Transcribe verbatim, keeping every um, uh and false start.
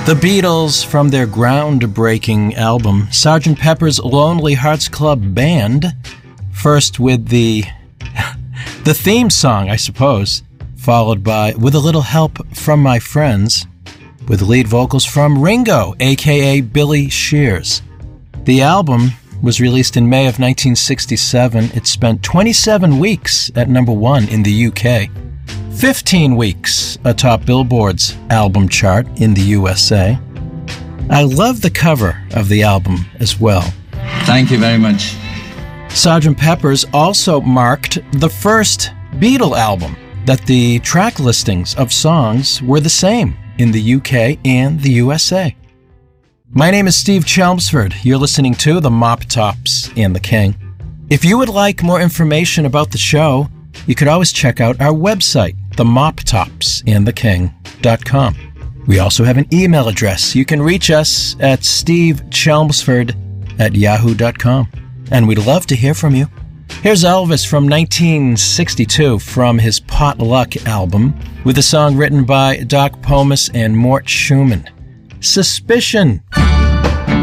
The Beatles, from their groundbreaking album, Sergeant Pepper's Lonely Hearts Club Band, first with the the theme song, I suppose, followed by With a Little Help from My Friends, with lead vocals from Ringo, aka Billy Shears. The album was released in May of nineteen sixty-seven. It spent twenty-seven weeks at number one in the U K, fifteen weeks atop Billboard's album chart in the U S A. I love the cover of the album as well. Thank you very much. Sergeant Pepper's also marked the first Beatle album that the track listings of songs were the same in the U K and the U S A. My name is Steve Chelmsford. You're listening to The Mop Tops and the King. If you would like more information about the show, you could always check out our website, the mop tops and the king dot com. We also have an email address. You can reach us at stevechelmsford at yahoo dot com. And we'd love to hear from you. Here's Elvis from nineteen sixty-two from his Potluck album with a song written by Doc Pomus and Mort Schumann, Suspicion.